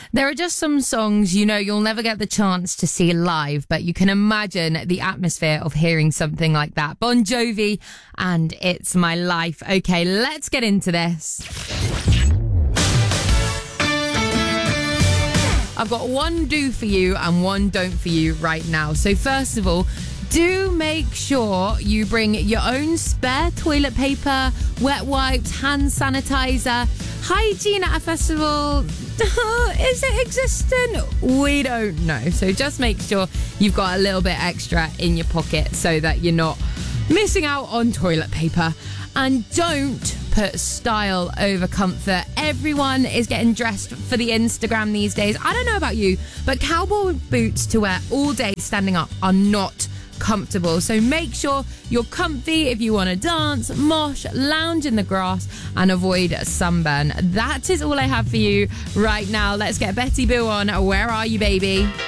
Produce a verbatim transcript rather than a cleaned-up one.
There are just some songs, you know, you'll never get the chance to see live, but you can imagine the atmosphere of hearing something like that. Bon Jovi and It's My Life. Okay, let's get into this. I've got one do for you and one don't for you right now. So first of all, do make sure you bring your own spare toilet paper, wet wipes, hand sanitizer. Hygiene at a festival, is it existent? We don't know. So just make sure you've got a little bit extra in your pocket so that you're not missing out on toilet paper. And don't put style over comfort. Everyone is getting dressed for the Instagram these days. I don't know about you, but cowboy boots to wear all day standing up are not comfortable. So make sure you're comfy if you want to dance, mosh, lounge in the grass and avoid sunburn. That is all I have for you right now. Let's get Betty Boo on. Where Are You, Baby?